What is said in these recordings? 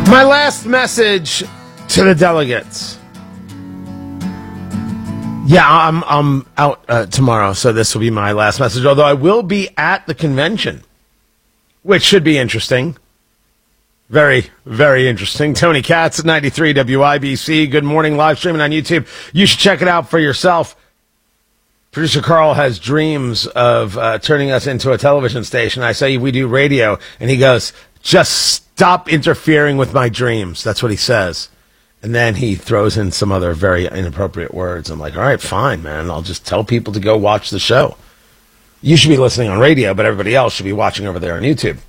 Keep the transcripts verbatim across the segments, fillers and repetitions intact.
My last message to the delegates. Yeah, I'm I'm out uh, tomorrow, so this will be my last message. Although I will be at the convention, which should be interesting. Very, very interesting. Tony Katz at ninety-three W I B C. Good morning, live streaming on YouTube. You should check it out for yourself. Producer Carl has dreams of uh, turning us into a television station. I say we do radio, and he goes, just stop interfering with my dreams. That's what he says. And then he throws in some other very inappropriate words. I'm like, all right, fine, man. I'll just tell people to go watch the show. You should be listening on radio, but everybody else should be watching over there on YouTube.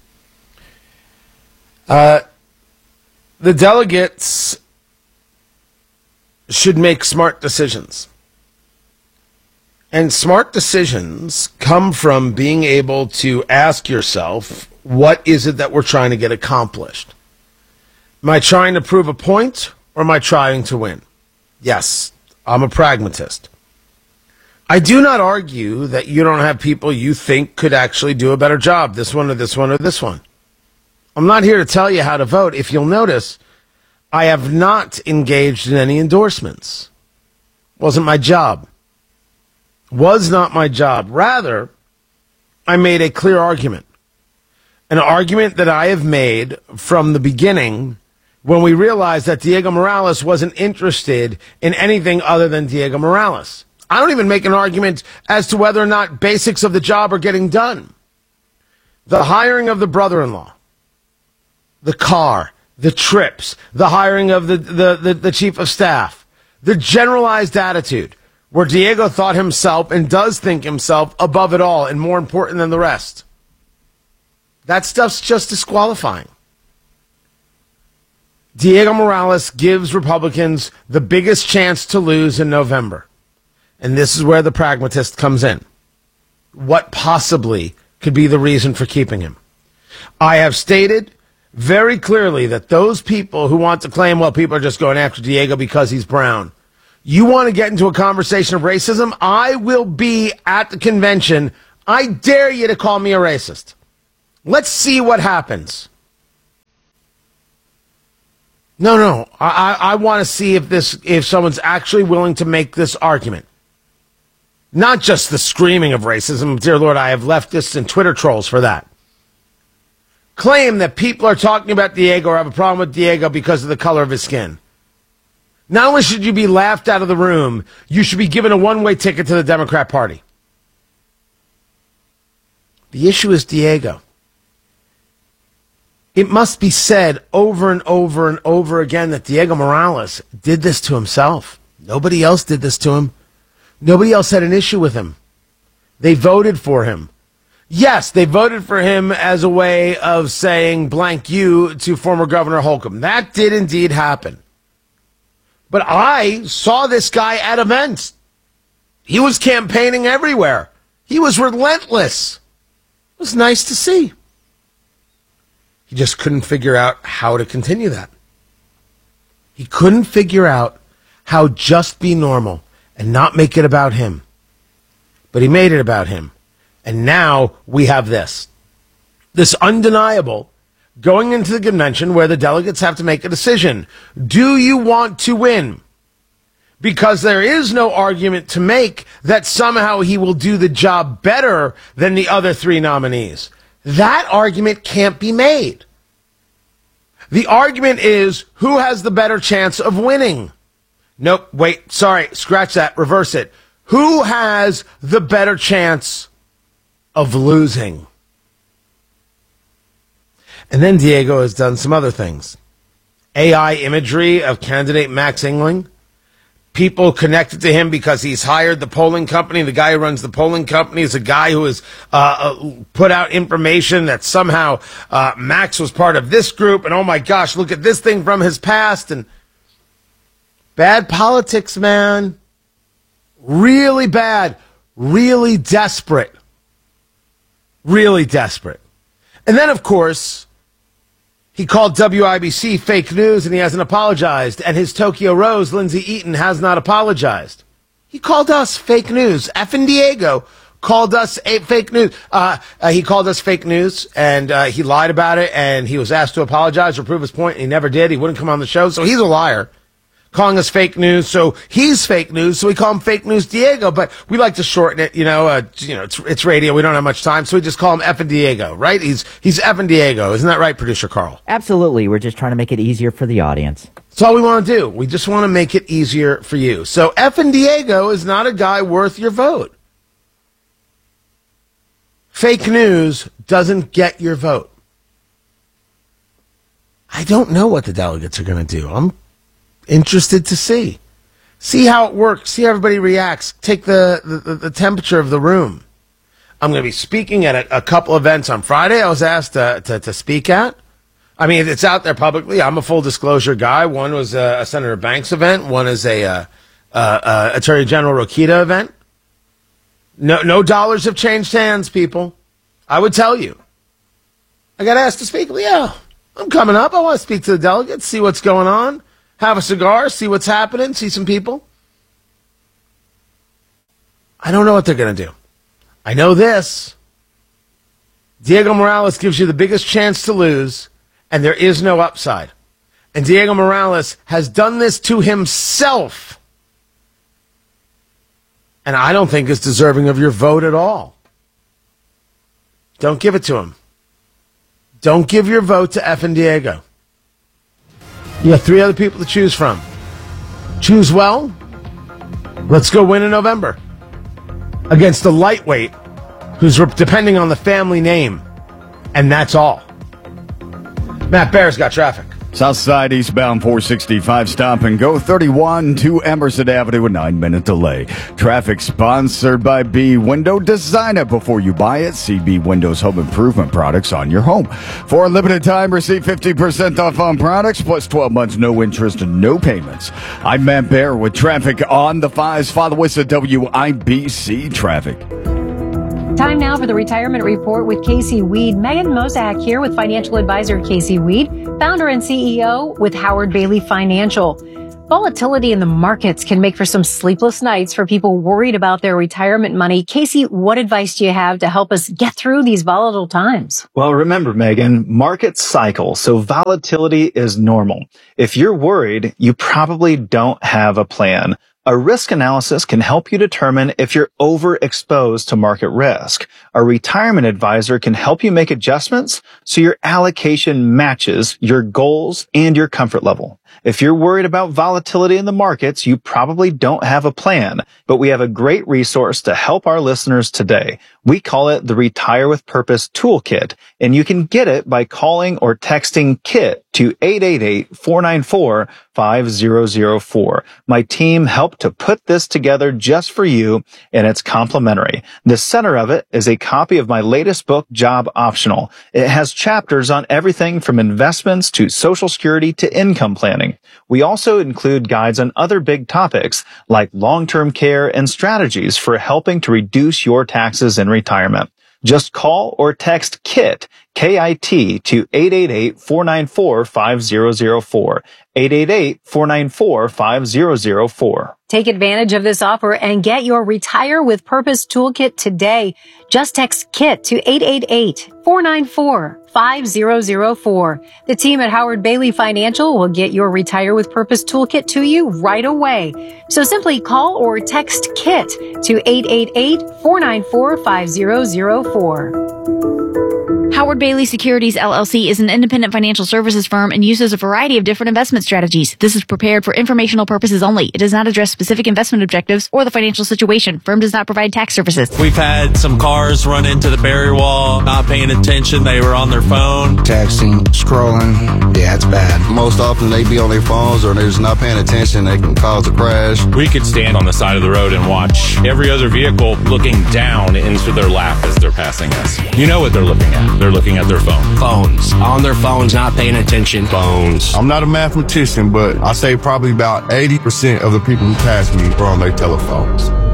Uh, the delegates should make smart decisions. And smart decisions come from being able to ask yourself, what is it that we're trying to get accomplished? Am I trying to prove a point, or am I trying to win? Yes, I'm a pragmatist. I do not argue that you don't have people you think could actually do a better job, this one or this one or this one. I'm not here to tell you how to vote. If you'll notice, I have not engaged in any endorsements. Wasn't my job. Was not my job. Rather, I made a clear argument. An argument that I have made from the beginning when we realized that Diego Morales wasn't interested in anything other than Diego Morales. I don't even make an argument as to whether or not basics of the job are getting done. The hiring of the brother-in-law, the car, the trips, the hiring of the, the, the, the chief of staff, the generalized attitude where Diego thought himself and does think himself above it all and more important than the rest. That stuff's just disqualifying. Diego Morales gives Republicans the biggest chance to lose in November. And this is where the pragmatist comes in. What possibly could be the reason for keeping him? I have stated very clearly that those people who want to claim, well, people are just going after Diego because he's brown. You want to get into a conversation of racism? I will be at the convention. I dare you to call me a racist. Let's see what happens. No, no. I, I want to see if this, if someone's actually willing to make this argument. Not just the screaming of racism. Dear Lord, I have leftists and Twitter trolls for that. Claim that people are talking about Diego or have a problem with Diego because of the color of his skin. Not only should you be laughed out of the room, you should be given a one-way ticket to the Democrat Party. The issue is Diego. It must be said over and over and over again that Diego Morales did this to himself. Nobody else did this to him. Nobody else had an issue with him. They voted for him. Yes, they voted for him as a way of saying blank you to former Governor Holcomb. That did indeed happen. But I saw this guy at events. He was campaigning everywhere. He was relentless. It was nice to see. He just couldn't figure out how to continue that. He couldn't figure out how just be normal and not make it about him. But he made it about him. And now we have this. This undeniable going into the convention where the delegates have to make a decision. Do you want to win? Because there is no argument to make that somehow he will do the job better than the other three nominees. That argument can't be made. The argument is who has the better chance of winning. Nope, wait, sorry, scratch that, reverse it. Who has the better chance of losing? And then Diego has done some other things. A I imagery of candidate Max Engling. People connected to him because he's hired the polling company. The guy who runs the polling company is a guy who has uh, uh, put out information that somehow uh, Max was part of this group. And oh my gosh, look at this thing from his past. And bad politics, man. Really bad. Really desperate. Really desperate. And then, of course, he called W I B C fake news, and he hasn't apologized. And his Tokyo Rose, Lindsay Eaton, has not apologized. He called us fake news. Effing Diego called us a fake news. Uh, uh, he called us fake news, and uh, he lied about it, and he was asked to apologize or prove his point, and he never did. He wouldn't come on the show, so he's a liar. Calling us fake news, so he's fake news, so we call him Fake News Diego, but we like to shorten it, you know, uh, you know, it's, it's radio, we don't have much time, so we just call him Effin' Diego, right? He's, he's Effin' Diego, isn't that right, producer Carl? Absolutely, we're just trying to make it easier for the audience. That's all we want to do, we just want to make it easier for you. So Effin' Diego is not a guy worth your vote. Fake news doesn't get your vote. I don't know what the delegates are going to do. I'm interested to see. See how it works. See how everybody reacts. Take the, the, the temperature of the room. I'm going to be speaking at a, a couple events on Friday I was asked to, to, to speak at. I mean, it's out there publicly. I'm a full disclosure guy. One was a, a Senator Banks event. One is a uh, uh, uh, Attorney General Rokita event. No, no dollars have changed hands, people. I would tell you. I got asked to speak. Well, yeah, I'm coming up. I want to speak to the delegates, see what's going on. Have a cigar, see what's happening, see some people. I don't know what they're going to do. I know this. Diego Morales gives you the biggest chance to lose, and there is no upside. And Diego Morales has done this to himself. And I don't think is deserving of your vote at all. Don't give it to him. Don't give your vote to Effin' Diego. You have three other people to choose from. Choose well. Let's go win in November against a lightweight who's re- depending on the family name. And that's all. Matt Bear's got traffic. Southside eastbound four sixty-five stop and go thirty-one to Emerson Avenue, a nine minute delay. Traffic sponsored by B Window. Design it before you buy it. See B Windows home improvement products on your home. For a limited time, receive fifty percent off on products plus twelve months, no interest and no payments. I'm Matt Bear with traffic on the fives. Follow us at W I B C Traffic. Time now for the Retirement Report with Casey Weed. Megan Mozak here with financial advisor Casey Weed, founder and C E O with Howard Bailey Financial. Volatility in the markets can make for some sleepless nights for people worried about their retirement money. Casey, what advice do you have to help us get through these volatile times? Well, remember, Megan, markets cycle, so volatility is normal. If you're worried, you probably don't have a plan. A risk analysis can help you determine if you're overexposed to market risk. A retirement advisor can help you make adjustments so your allocation matches your goals and your comfort level. If you're worried about volatility in the markets, you probably don't have a plan, but we have a great resource to help our listeners today. We call it the Retire with Purpose Toolkit, and you can get it by calling or texting KIT to eight eight eight, four nine four, five zero zero four. My team helped to put this together just for you, and it's complimentary. The center of it is a copy of my latest book, Job Optional. It has chapters on everything from investments to Social Security to income planning. We also include guides on other big topics like long-term care and strategies for helping to reduce your taxes in retirement. Just call or text KIT, K I T, to eight eight eight, four nine four, five zero zero four. eight eight eight, four nine four, five zero zero four. Take advantage of this offer and get your Retire with Purpose Toolkit today. Just text KIT to eight eight eight, four nine four, five zero zero four. The team at Howard Bailey Financial will get your Retire with Purpose Toolkit to you right away. So simply call or text KIT to eight eight eight, four nine four, five zero zero four. Howard Bailey Securities, L L C is an independent financial services firm and uses a variety of different investment strategies. This is prepared for informational purposes only. It does not address specific investment objectives or the financial situation. Firm does not provide tax services. We've had some cars run into the barrier wall, not paying attention. They were on their phone. Texting, scrolling. Yeah, it's bad. Most often they be on their phones or they're just not paying attention. They can cause a crash. We could stand on the side of the road and watch every other vehicle looking down into their lap as they're passing us. You know what they're looking at. They're looking at their phone. Phones. On their phones, not paying attention. Phones. I'm not a mathematician, but I say probably about eighty percent of the people who pass me are on their telephones.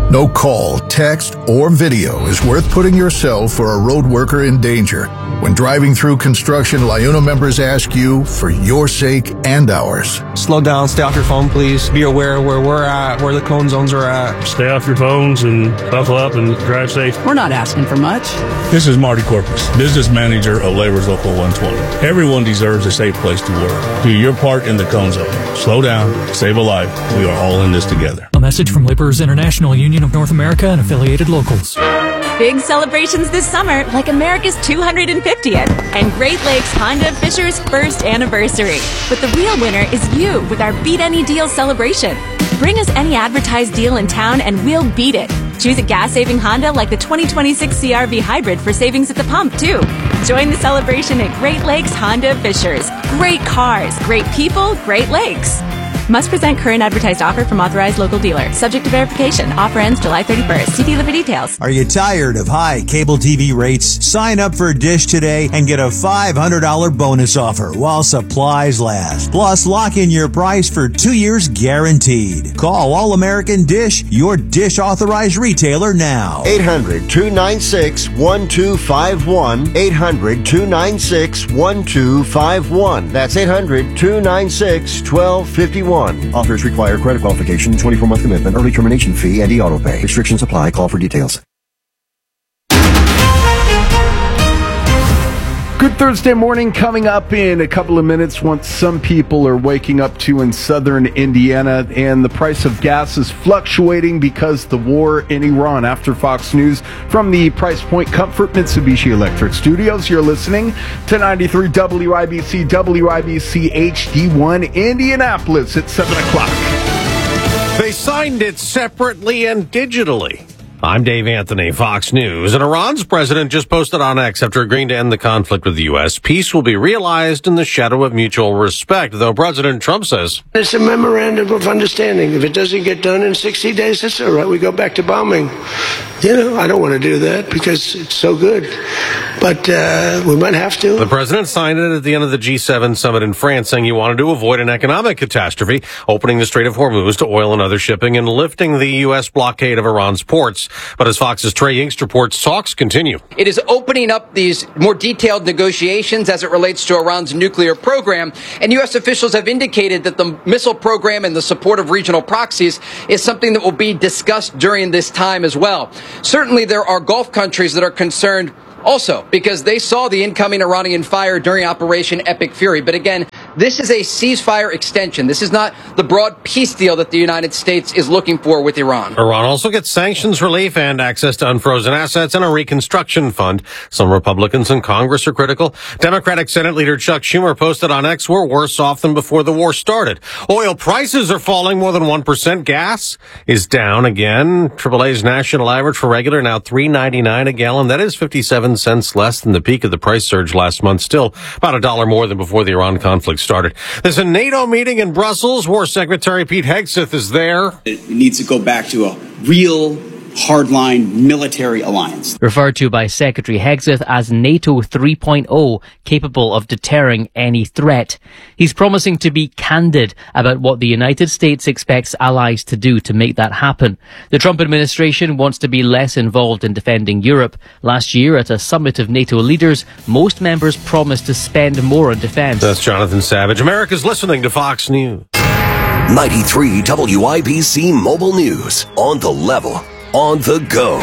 No call, text, or video is worth putting yourself or a road worker in danger. When driving through construction, LiUNA members ask you for your sake and ours. Slow down, stay off your phone, please. Be aware where we're at, where the cone zones are at. Stay off your phones and buckle up and drive safe. We're not asking for much. This is Marty Corpus, business manager of Labor's Local one twenty. Everyone deserves a safe place to work. Do your part in the cone zone. Slow down, save a life. We are all in this together. A message from Laborers International Union of North America and affiliated locals. Big celebrations this summer, like America's two hundred fiftieth and Great Lakes Honda of Fisher's first anniversary. But the real winner is you with our Beat Any Deal celebration. Bring us any advertised deal in town and we'll beat it. Choose a gas-saving Honda like the twenty twenty-six C R V Hybrid for savings at the pump, too. Join the celebration at Great Lakes Honda of Fisher's. Great cars, great people, Great Lakes. Must present current advertised offer from authorized local dealer. Subject to verification. Offer ends July thirty-first. See dealer for details. Are you tired of high cable T V rates? Sign up for Dish today and get a five hundred dollars bonus offer while supplies last. Plus, lock in your price for two years guaranteed. Call All American Dish, your Dish authorized retailer now. eight hundred, two nine six, one two five one. eight hundred, two nine six, one two five one. That's eight hundred, two nine six, one two five one. Offers require credit qualification, twenty-four month commitment, early termination fee, and e-auto pay. Restrictions apply. Call for details. Good Thursday morning coming up in a couple of minutes once some people are waking up to in southern Indiana, and the price of gas is fluctuating because the war in Iran. After Fox News from the Price Point Comfort Mitsubishi Electric Studios, you're listening to ninety-three W I B C, W I B C H D one Indianapolis at seven o'clock. They signed it separately and digitally. I'm Dave Anthony, Fox News. And Iran's president just posted on X after agreeing to end the conflict with the U S. Peace will be realized in the shadow of mutual respect, though President Trump says it's a memorandum of understanding. If it doesn't get done in sixty days, that's all right. We go back to bombing. You know, I don't want to do that because it's so good. But uh, we might have to. The president signed it at the end of the G seven summit in France, saying he wanted to avoid an economic catastrophe, opening the Strait of Hormuz to oil and other shipping and lifting the U S blockade of Iran's ports. But as Fox's Trey Yingst reports, talks continue. It is opening up these more detailed negotiations as it relates to Iran's nuclear program. And U S officials have indicated that the missile program and the support of regional proxies is something that will be discussed during this time as well. Certainly, there are Gulf countries that are concerned also because they saw the incoming Iranian fire during Operation Epic Fury. But again, this is a ceasefire extension. This is not the broad peace deal that the United States is looking for with Iran. Iran also gets sanctions relief and access to unfrozen assets and a reconstruction fund. Some Republicans in Congress are critical. Democratic Senate Leader Chuck Schumer posted on X, we're worse off than before the war started. Oil prices are falling more than one percent. Gas is down again. triple A's national average for regular now three ninety-nine a gallon. That is fifty-seven cents less than the peak of the price surge last month. Still about a dollar more than before the Iran conflict started. There's a NATO meeting in Brussels. War Secretary Pete Hegseth is there. It needs to go back to a real hardline military alliance. Referred to by Secretary Hegseth as NATO three point oh, capable of deterring any threat. He's promising to be candid about what the United States expects allies to do to make that happen. The Trump administration wants to be less involved in defending Europe. Last year, at a summit of NATO leaders, most members promised to spend more on defense. That's Jonathan Savage. America's listening to Fox News. ninety-three W I B C Mobile News. On the level. On the go.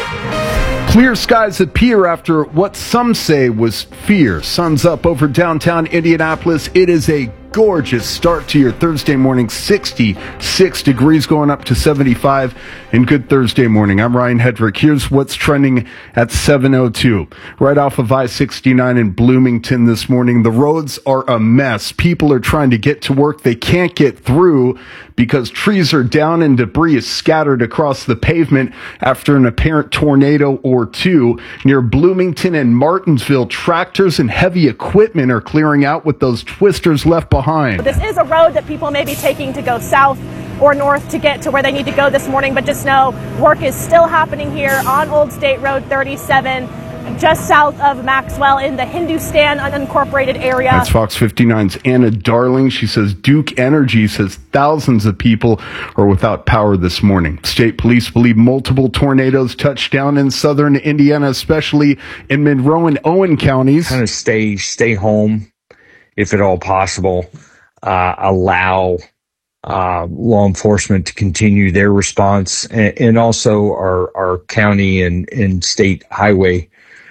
Clear skies appear after what some say was fear. Sun's up over downtown Indianapolis. It is a gorgeous start to your Thursday morning. sixty-six degrees going up to seventy-five. And good Thursday morning. I'm Ryan Hedrick. Here's what's trending at seven oh two. Right off of I sixty-nine in Bloomington this morning. The roads are a mess. People are trying to get to work. They can't get through because trees are down and debris is scattered across the pavement after an apparent tornado or two. Near Bloomington and Martinsville, tractors and heavy equipment are clearing out with those twisters left behind. This is a road that people may be taking to go south or north to get to where they need to go this morning, but just know work is still happening here on Old State Road thirty-seven. just south of Maxwell in the Hindustan unincorporated area. That's Fox fifty-nine's Anna Darling. She says Duke Energy says thousands of people are without power this morning. State police believe multiple tornadoes touched down in southern Indiana, especially in Monroe and Owen counties. Kind of stay, stay home if at all possible. Uh, allow uh, law enforcement to continue their response, and, and also our, our county and, and state highway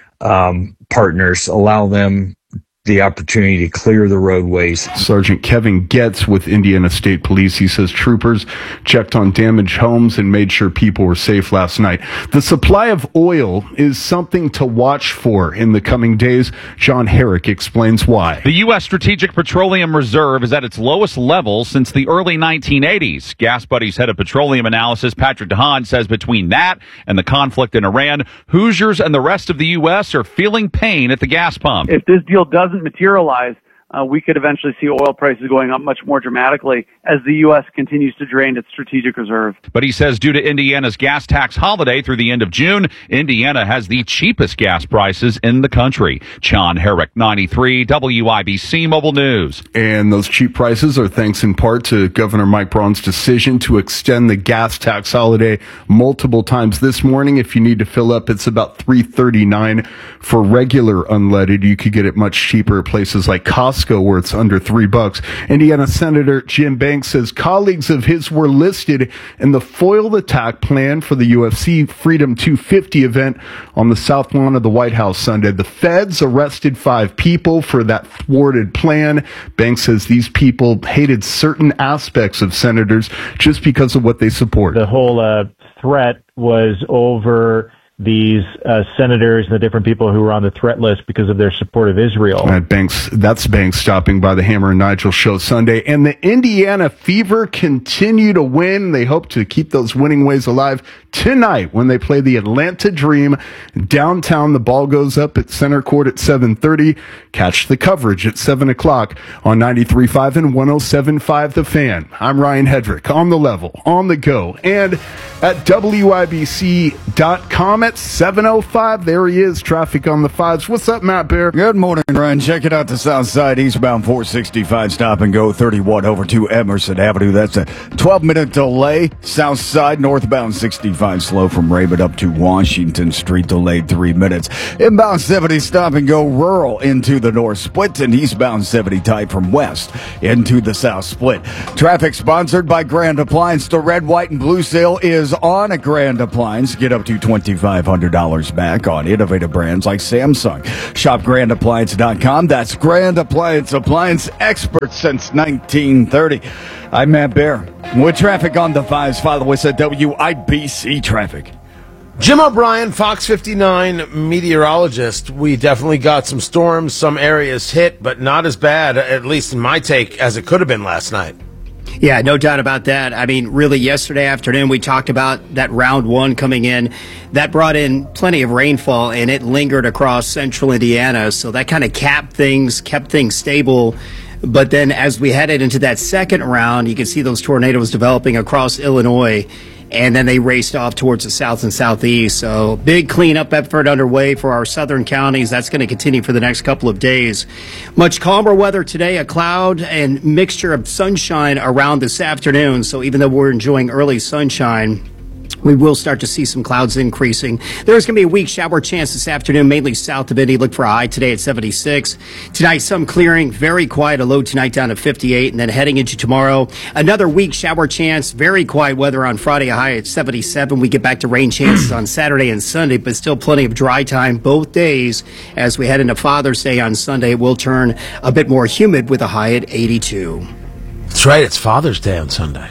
um, partners, allow them the opportunity to clear the roadways. Sergeant Kevin Getz with Indiana State Police. He says troopers checked on damaged homes and made sure people were safe last night. The supply of oil is something to watch for in the coming days. John Herrick explains why. The U S Strategic Petroleum Reserve is at its lowest level since the early nineteen eighties. Gas Buddy's head of petroleum analysis, Patrick DeHaan, says between that and the conflict in Iran, Hoosiers and the rest of the U S are feeling pain at the gas pump. If this deal doesn't materialize, uh, we could eventually see oil prices going up much more dramatically as the U S continues to drain its strategic reserve. But he says due to Indiana's gas tax holiday through the end of June, Indiana has the cheapest gas prices in the country. John Herrick, ninety-three W I B C Mobile News. And those cheap prices are thanks in part to Governor Mike Braun's decision to extend the gas tax holiday multiple times this morning. If you need to fill up, it's about three thirty-nine for regular unleaded. You could get it much cheaper at places like Costco, where it's under three bucks. Indiana Senator Jim Banks says colleagues of his were listed in the foiled attack plan for the U F C Freedom two fifty event on the south lawn of the White House Sunday. The feds arrested five people for that thwarted plan. Banks says these people hated certain aspects of senators just because of what they support. The whole uh, threat was over these uh, senators and the different people who were on the threat list because of their support of Israel. At Banks, that's Banks stopping by the Hammer and Nigel show Sunday. And the Indiana Fever continue to win. They hope to keep those winning ways alive tonight when they play the Atlanta Dream downtown. The ball goes up at center court at seven thirty. Catch the coverage at seven o'clock on ninety-three point five and one oh seven point five The Fan. I'm Ryan Hedrick, on the level, on the go, and at W I B C dot com at seven oh five. There he is, traffic on the fives. What's up, Matt Bear? Good morning, Ryan. Check it out, the south side, eastbound four sixty-five, stop and go thirty-one over to Emerson Avenue. That's a twelve-minute delay. South side, northbound sixty-five, slow from Raymond up to Washington Street, delayed three minutes. Inbound seventy, stop and go rural into the north split, and eastbound seventy tight from west into the south split. Traffic sponsored by Grand Appliance. The red, white, and blue sale is on at Grand Appliance. Get up to twenty-five hundred dollars back on innovative brands like Samsung. Shop grand appliance dot com. That's Grand Appliance, appliance experts since nineteen thirty. I'm Matt Bear. With traffic on the fives, follow us at W I B C Traffic. Jim O'Brien, Fox fifty-nine meteorologist. We definitely got some storms, some areas hit, but not as bad, at least in my take, as it could have been last night. Yeah, no doubt about that. I mean, really, yesterday afternoon, we talked about that round one coming in. That brought in plenty of rainfall, and it lingered across central Indiana. So that kind of capped things, kept things stable. But then as we headed into that second round, you can see those tornadoes developing across Illinois. And then they raced off towards the south and southeast. So big cleanup effort underway for our southern counties. That's going to continue for the next couple of days. Much calmer weather today, a cloud and mixture of sunshine around this afternoon. So even though we're enjoying early sunshine, we will start to see some clouds increasing. There's going to be a weak shower chance this afternoon, mainly south of Indy. Look for a high today at seventy-six. Tonight, some clearing, very quiet, a low tonight down to fifty-eight. And then heading into tomorrow, another weak shower chance, very quiet weather on Friday, a high at seventy-seven. We get back to rain chances on Saturday and Sunday, but still plenty of dry time both days. As we head into Father's Day on Sunday, it will turn a bit more humid with a high at eighty-two. That's right, it's Father's Day on Sunday.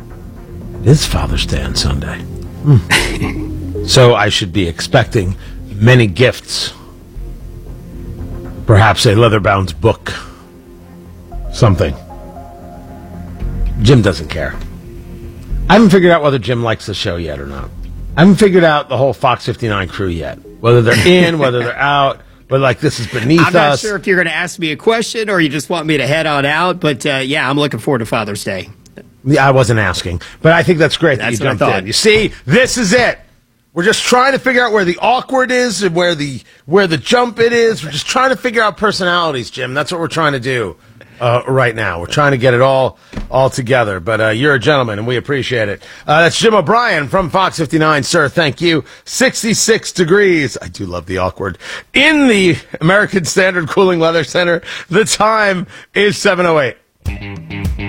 It is Father's Day on Sunday. Hmm. So I should be expecting many gifts. Perhaps a leather-bound book. Something. Jim doesn't care. I haven't figured out whether Jim likes the show yet or not. I haven't figured out the whole Fox fifty-nine crew yet. Whether they're in, whether they're out, but like this is beneath us. I'm not us. sure if you're going to ask me a question or you just want me to head on out, but uh, yeah, I'm looking forward to Father's Day. Yeah, I wasn't asking, but I think that's great that that's you jumped what I thought. in. You see, this is it. We're just trying to figure out where the awkward is and where the where the jump it is. We're just trying to figure out personalities, Jim. That's what we're trying to do uh, right now. We're trying to get it all all together. But uh, you're a gentleman, and we appreciate it. Uh, that's Jim O'Brien from Fox fifty-nine, sir. Thank you. sixty-six degrees. I do love the awkward. In the American Standard Cooling Weather Center, the time is seven oh eight.